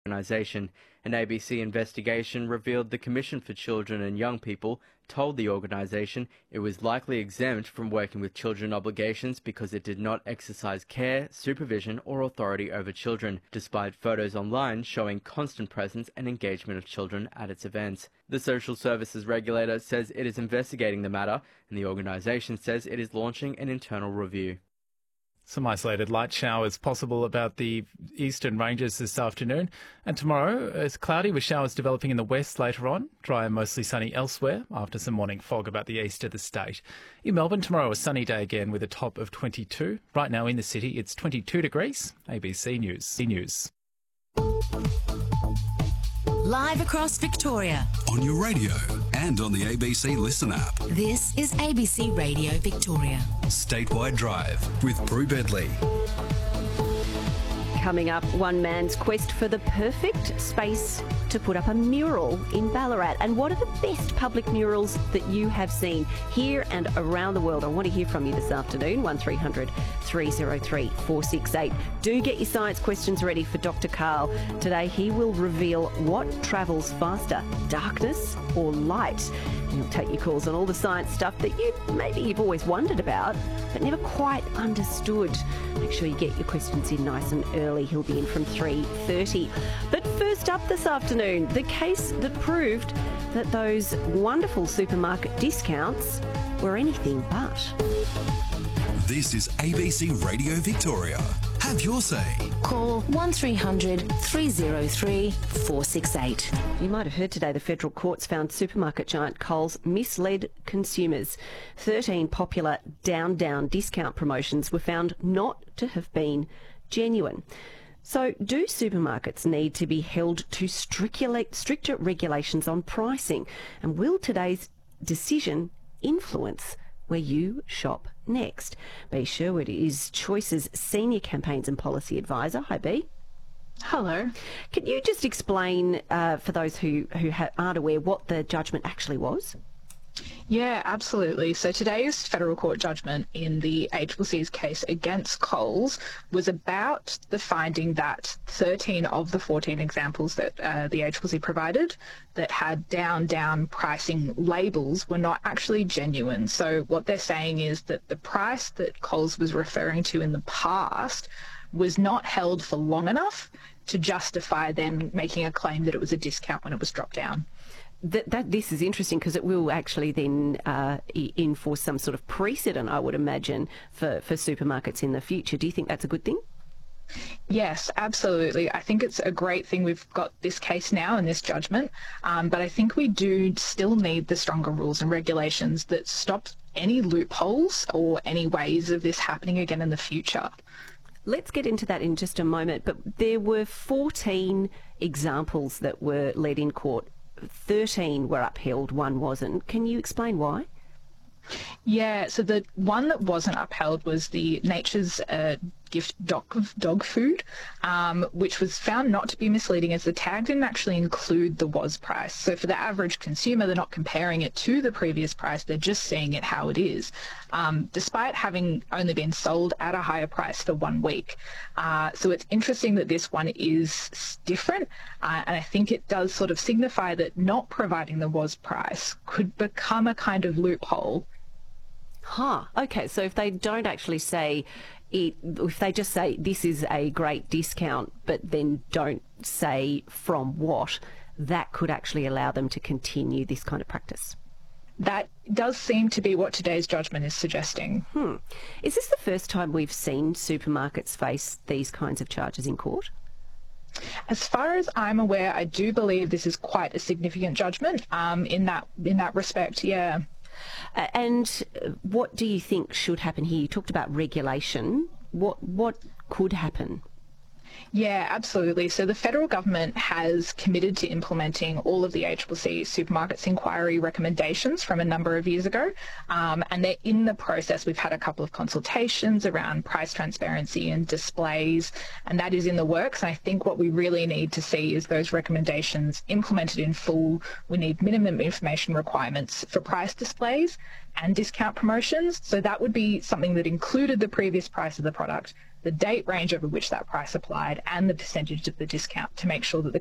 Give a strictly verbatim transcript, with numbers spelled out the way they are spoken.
organisation. An A B C investigation revealed the Commission for Children and Young People told the organisation it was likely exempt from working with children obligations because it did not exercise care, supervision or authority over children, despite photos online showing constant presence and engagement of children at its events. The Social Services Regulator says it is investigating the matter, and the organisation says it is launching an internal review. Some isolated light showers possible about the eastern ranges this afternoon. And tomorrow, it's cloudy with showers developing in the west later on. Dry and mostly sunny elsewhere after some morning fog about the east of the state. In Melbourne, tomorrow a sunny day again with a top of twenty-two. Right now in the city, it's twenty-two degrees. A B C News. C News. Live across Victoria. On your radio and on the A B C Listen app. This is A B C Radio Victoria. Statewide Drive with Prue Bedley. Coming up, one man's quest for the perfect space to put up a mural in Ballarat. And what are the best public murals that you have seen here and around the world? I want to hear from you this afternoon. one three hundred three oh three four six eight. Do get your science questions ready for Doctor Karl. Today he will reveal what travels faster, darkness or light. And he'll take your calls on all the science stuff that you maybe you've always wondered about but never quite understood. Make sure you get your questions in nice and early. He'll be in from three thirty. But first up this afternoon, the case that proved that those wonderful supermarket discounts were anything but. This is A B C Radio Victoria. Have your say. Call one three hundred three oh three four six eight. You might have heard today the federal courts found supermarket giant Coles misled consumers. thirteen popular down-down discount promotions were found not to have been genuine. So do supermarkets need to be held to stricter regulations on pricing? And will today's decision influence where you shop next? Bea Sherwood is Choice's Senior Campaigns and Policy Advisor. Hi, Bea. Hello. Can you just explain, uh, for those who, who ha- aren't aware, what the judgment actually was? Yeah, absolutely. So today's federal court judgment in the H L C's case against Coles was about the finding that thirteen of the fourteen examples that uh, the H L C provided that had down-down pricing labels were not actually genuine. So what they're saying is that the price that Coles was referring to in the past was not held for long enough to justify them making a claim that it was a discount when it was dropped down. That, that this is interesting because it will actually then uh, enforce some sort of precedent, I would imagine, for, for supermarkets in the future. Do you think that's a good thing? Yes, absolutely. I think it's a great thing we've got this case now and this judgment, um, but I think we do still need the stronger rules and regulations that stop any loopholes or any ways of this happening again in the future. Let's get into that in just a moment, but there were fourteen examples that were led in court. thirteen were upheld, one wasn't. Can you explain why? Yeah, so the one that wasn't upheld was the Nature's uh, Gift dog, dog food, um, which was found not to be misleading as the tag didn't actually include the was price. So for the average consumer, they're not comparing it to the previous price, they're just seeing it how it is, um, despite having only been sold at a higher price for one week. Uh, so it's interesting that this one is different, uh, and I think it does sort of signify that not providing the was price could become a kind of loophole. Huh. Okay, so if they don't actually say it, if they just say this is a great discount, but then don't say from what, that could actually allow them to continue this kind of practice. That does seem to be what today's judgment is suggesting. Hmm. Is this the first time we've seen supermarkets face these kinds of charges in court? As far as I'm aware, I do believe this is quite a significant judgment um, in that in that respect, yeah. Uh, and what do you think should happen here? You talked about regulation. What what could happen? Yeah, absolutely. So the federal government has committed to implementing all of the H L C Supermarkets Inquiry recommendations from a number of years ago, um, and they're in the process. We've had a couple of consultations around price transparency and displays, and that is in the works. And I think what we really need to see is those recommendations implemented in full. We need minimum information requirements for price displays and discount promotions. So that would be something that included the previous price of the product the date range over which that price applied, and the percentage of the discount to make sure that the